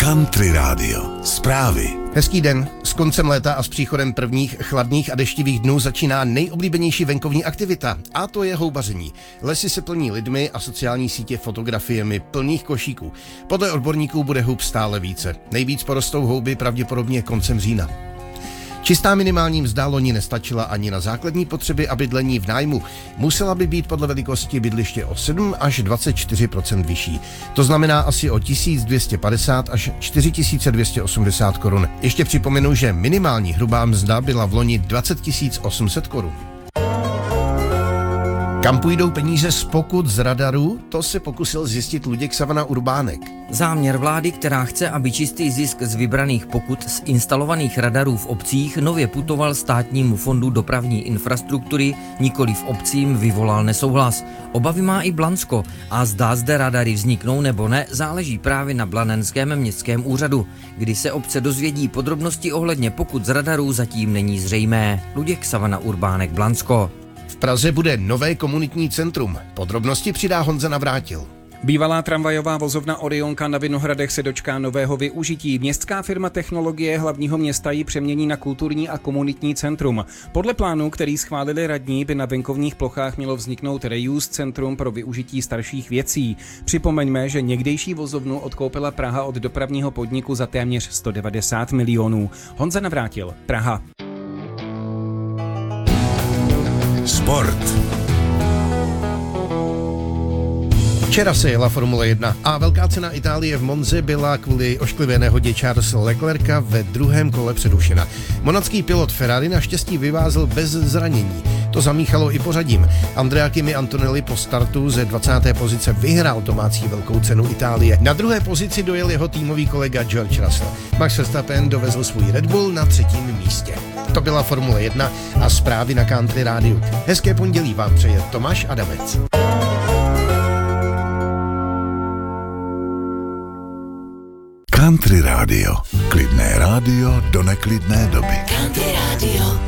Country Radio. Zprávy. Hezký den. S koncem léta a s příchodem prvních chladných a deštivých dnů začíná nejoblíbenější venkovní aktivita, a to je houbaření. Lesy se plní lidmi a sociální sítě fotografiemi plných košíků. Podle odborníků bude hub stále více. Nejvíc porostou houby pravděpodobně koncem října. Čistá minimální mzda loni nestačila ani na základní potřeby a bydlení v nájmu. Musela by být podle velikosti bydliště o 7 až 24% vyšší. To znamená asi o 1250 až 4280 korun. Ještě připomenu, že minimální hrubá mzda byla v loni 20 800 korun. Kam půjdou peníze z pokut z radaru? To se pokusil zjistit Luděk Savana Urbánek. Záměr vlády, která chce, aby čistý zisk z vybraných pokut z instalovaných radarů v obcích nově putoval Státnímu fondu dopravní infrastruktury, nikoliv obcím, vyvolal nesouhlas. Obavy má i Blansko a zda zde radary vzniknou nebo ne, záleží právě na Blanenském městském úřadu. Kdy se obce dozvědí podrobnosti ohledně pokut z radarů, zatím není zřejmé. Luděk Savana Urbánek, Blansko. V Praze bude nové komunitní centrum. Podrobnosti přidá Honza Navrátil. Bývalá tramvajová vozovna Orionka na Vinohradech se dočká nového využití. Městská firma Technologie hlavního města ji přemění na kulturní a komunitní centrum. Podle plánu, který schválili radní, by na venkovních plochách mělo vzniknout reuse centrum pro využití starších věcí. Připomeňme, že někdejší vozovnu odkoupila Praha od dopravního podniku za téměř 190 milionů. Honza Navrátil, Praha. Sport. Včera se jela Formule 1 a velká cena Itálie v Monze byla kvůli ošklivé nehodě Charlesa Leclerca ve druhém kole přerušena. Monacký pilot Ferrari naštěstí vyvázl bez zranění. To zamíchalo i pořadím. Andrea Kimi Antonelli po startu ze 20. pozice vyhrál domácí velkou cenu Itálie. Na druhé pozici dojel jeho týmový kolega George Russell. Max Verstappen dovezl svůj Red Bull na 3. místě. To byla Formule 1 a zprávy na Country Rádiu. Hezké pondělí vám přeje Tomáš Adamec. Country Radio. Klidné rádio do neklidné doby. Country Radio.